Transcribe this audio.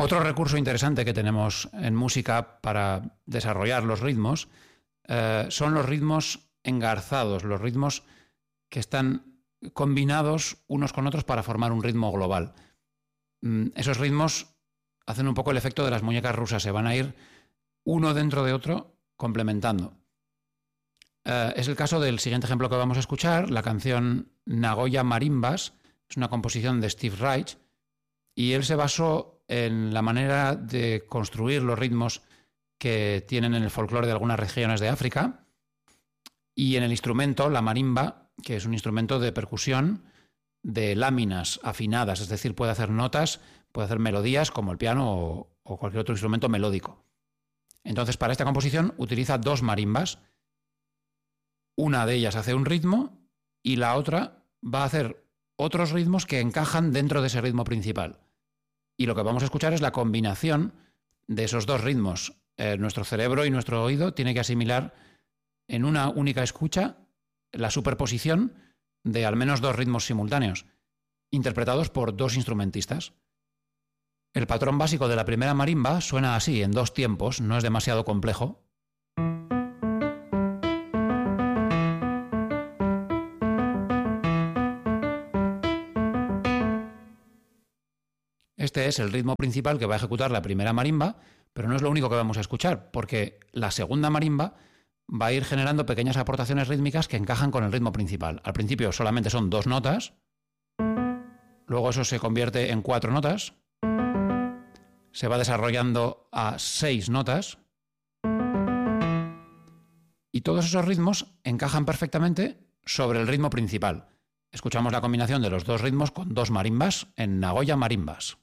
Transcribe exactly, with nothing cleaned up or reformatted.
Otro recurso interesante que tenemos en música para desarrollar los ritmos eh, son los ritmos engarzados, los ritmos que están combinados unos con otros para formar un ritmo global. Mm, esos ritmos hacen un poco el efecto de las muñecas rusas, se van a ir uno dentro de otro complementando. Eh, es el caso del siguiente ejemplo que vamos a escuchar, la canción Nagoya Marimbas, es una composición de Steve Reich, y él se basó en la manera de construir los ritmos que tienen en el folclore de algunas regiones de África y en el instrumento, la marimba, que es un instrumento de percusión de láminas afinadas, es decir, puede hacer notas, puede hacer melodías como el piano o, o cualquier otro instrumento melódico. Entonces, para esta composición utiliza dos marimbas. Una de ellas hace un ritmo y la otra va a hacer otros ritmos que encajan dentro de ese ritmo principal. Y lo que vamos a escuchar es la combinación de esos dos ritmos. Eh, nuestro cerebro y nuestro oído tiene que asimilar en una única escucha la superposición de al menos dos ritmos simultáneos, interpretados por dos instrumentistas. El patrón básico de la primera marimba suena así, en dos tiempos, no es demasiado complejo. Este es el ritmo principal que va a ejecutar la primera marimba, pero no es lo único que vamos a escuchar, porque la segunda marimba va a ir generando pequeñas aportaciones rítmicas que encajan con el ritmo principal. Al principio solamente son dos notas, luego eso se convierte en cuatro notas, se va desarrollando a seis notas, y todos esos ritmos encajan perfectamente sobre el ritmo principal. Escuchamos la combinación de los dos ritmos con dos marimbas en Nagoya Marimbas.